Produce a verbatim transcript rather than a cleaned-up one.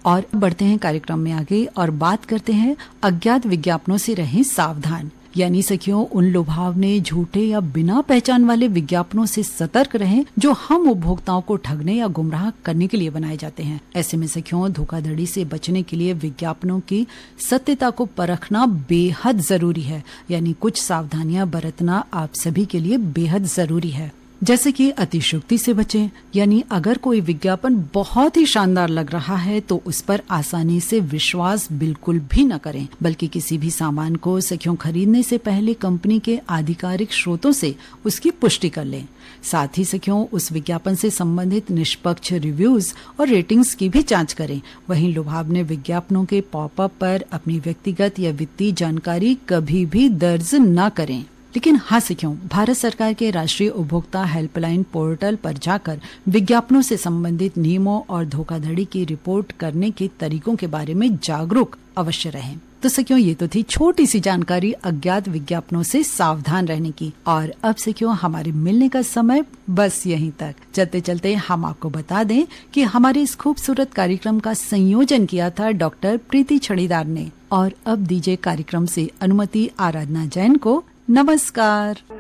और बढ़ते हैं कार्यक्रम में आगे और बात करते हैं अज्ञात विज्ञापनों से रहें सावधान। यानी सखियों, उन लुभावने, झूठे या बिना पहचान वाले विज्ञापनों से सतर्क रहें जो हम उपभोक्ताओं को ठगने या गुमराह करने के लिए बनाए जाते हैं। ऐसे में सखियों, धोखाधड़ी से बचने के लिए विज्ञापनों की सत्यता को परखना बेहद जरूरी है। यानी कुछ सावधानियां बरतना आप सभी के लिए बेहद जरूरी है। जैसे कि अतिशयोक्ति से बचें। यानी अगर कोई विज्ञापन बहुत ही शानदार लग रहा है तो उस पर आसानी से विश्वास बिल्कुल भी न करें, बल्कि किसी भी सामान को सखियों खरीदने से पहले कंपनी के आधिकारिक स्रोतों से उसकी पुष्टि कर लें। साथ ही सखियों, उस विज्ञापन से संबंधित निष्पक्ष रिव्यूज और रेटिंग्स की भी जांच करें। वहीं लुभावने विज्ञापनों के पॉपअप पर अपनी व्यक्तिगत या वित्तीय जानकारी कभी भी दर्ज न करें। लेकिन हाँ सखियों, भारत सरकार के राष्ट्रीय उपभोक्ता हेल्पलाइन पोर्टल पर जाकर विज्ञापनों से संबंधित नियमों और धोखाधड़ी की रिपोर्ट करने के तरीकों के बारे में जागरूक अवश्य रहें। तो सखियों, ये तो थी छोटी सी जानकारी अज्ञात विज्ञापनों से सावधान रहने की। और अब सखियों, हमारे मिलने का समय बस यहीं तक। चलते चलते हम आपको बता दें कि हमारे इस खूबसूरत कार्यक्रम का संयोजन किया था डॉक्टर प्रीति छड़ीदार ने। और अब दीजिए कार्यक्रम से अनुमति आराधना जैन को। नमस्कार।